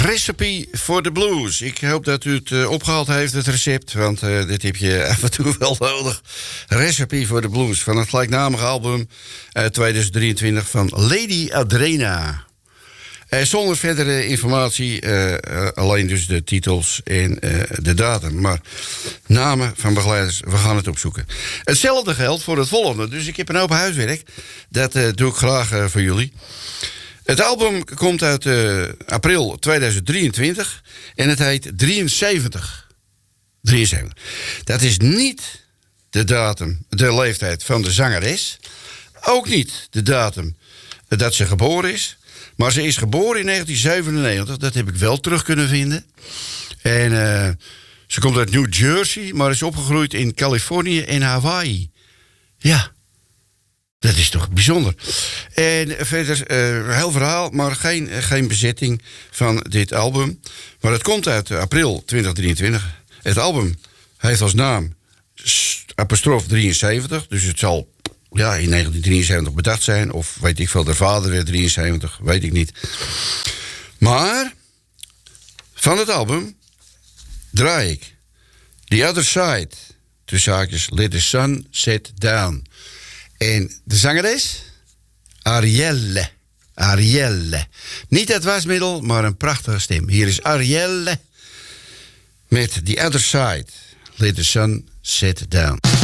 Recipe for the Blues. Ik hoop dat u het opgehaald heeft, het recept. Want dit heb je af en toe wel nodig. Recipe for the Blues van het gelijknamige album 2023 van Lady Adrena. Zonder verdere informatie, alleen dus de titels en de datum. Maar namen van begeleiders, we gaan het opzoeken. Hetzelfde geldt voor het volgende. Dus ik heb een hoop huiswerk. Dat doe ik graag voor jullie. Het album komt uit april 2023 en het heet 73. 73. Dat is niet de datum, de leeftijd van de zangeres. Ook niet de datum dat ze geboren is. Maar ze is geboren in 1997, dat heb ik wel terug kunnen vinden. En ze komt uit New Jersey, maar is opgegroeid in Californië en Hawaii. Ja, dat is toch bijzonder. En verder heel verhaal, maar geen bezetting van dit album. Maar het komt uit april 2023. Het album heeft als naam apostrof 73, dus het zal in 1973 bedacht zijn. Of weet ik veel, de vader werd 73, weet ik niet. Maar van het album draai ik The Other Side, tussen haakjes, Let the Sun Set Down. En de zangeres? Arielle. Arielle. Niet het wasmiddel, maar een prachtige stem. Hier is Arielle met The Other Side, Let the Sun Set Down.